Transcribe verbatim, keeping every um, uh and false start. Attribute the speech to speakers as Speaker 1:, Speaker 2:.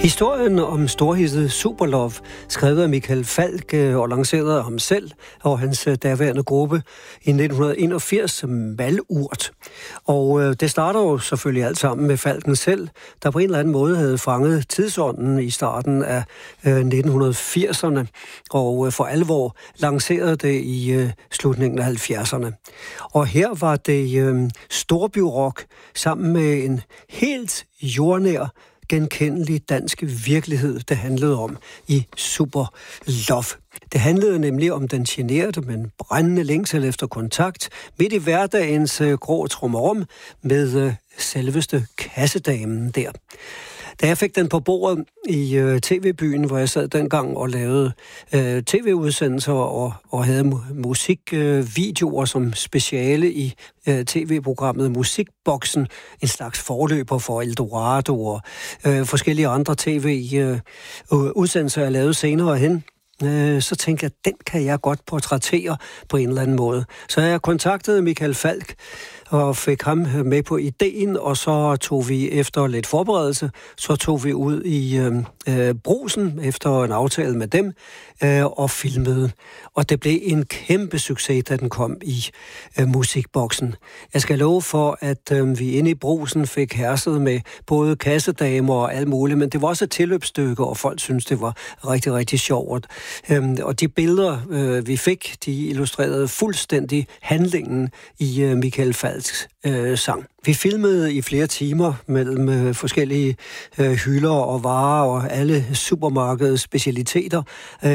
Speaker 1: Historien om storhittet Superlove, skrevet af Michael Falch og lanceret af ham selv og hans daværende gruppe i nitten enogfirs som Malurt. Og det starter jo selvfølgelig alt sammen med Falchen selv, der på en eller anden måde havde fanget tidsånden i starten af nitten firserne og for alvor lancerede det i slutningen af halvfjerdserne. Og her var det storbyrock sammen med en helt jordnær genkendelig dansk virkelighed, det handlede om i Superlove. Det handlede nemlig om den generede, men brændende længsel efter kontakt midt i hverdagens øh, grå trummerum med øh, selveste kassedamen der. Da jeg fik den på bordet i øh, tv-byen, hvor jeg sad dengang og lavede øh, tv-udsendelser og, og havde mu- musikvideoer øh, som speciale i øh, tv-programmet Musikboksen, en slags forløber for Eldorado og øh, forskellige andre tv-udsendelser, øh, jeg lavede senere hen, øh, så tænkte jeg, at den kan jeg godt portrættere på en eller anden måde. Så jeg kontaktede Michael Falch og fik ham med på ideen, og så tog vi efter lidt forberedelse, så tog vi ud i øh, Brugsen efter en aftale med dem øh, og filmede. Og det blev en kæmpe succes, da den kom i øh, Musikboksen. Jeg skal love for, at øh, vi inde i Brugsen fik herset med både kassedamer og alt muligt, men det var også et tilløbsstykke, og folk syntes, det var rigtig, rigtig sjovt. Øh, og de billeder, øh, vi fik, de illustrerede fuldstændig handlingen i øh, Michael Falch Øh, sang. Vi filmede i flere timer mellem øh, forskellige øh, hylder og varer og alle supermarkedets specialiteter. Øh,